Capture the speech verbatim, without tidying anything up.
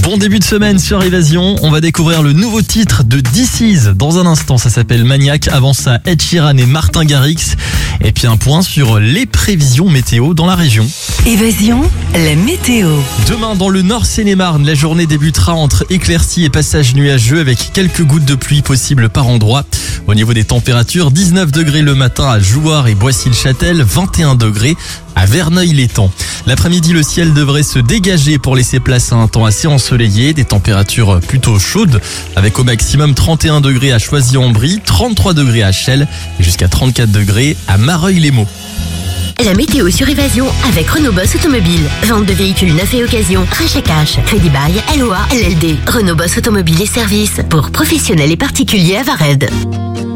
Bon début de semaine sur Évasion, on va découvrir le nouveau titre de This Is dans un instant, ça s'appelle Maniac. Avant ça, Ed Sheeran et Martin Garrix. Et puis un point sur les prévisions météo dans la région. Évasion, la météo. Demain dans le Nord Seine-et-Marne, la journée débutera entre éclaircies et passages nuageux avec quelques gouttes de pluie possibles par endroit. Au niveau des températures, dix-neuf degrés le matin à Jouarre et Boissy-le-Châtel, vingt et un degrés à Verneuil-l'Étang. L'après-midi, le ciel devrait se dégager pour laisser place à un temps assez ensoleillé, des températures plutôt chaudes avec au maximum trente et un degrés à Choisy-en-Brie, trente-trois degrés à Chelles et jusqu'à trente-quatre degrés à Mareuil-les-Maux. La météo sur Évasion avec Renault Boss Automobile. Vente de véhicules neufs et occasion, rachat cash, crédit bail, L O A, L L D. Renault Boss Automobile et services pour professionnels et particuliers à Vared.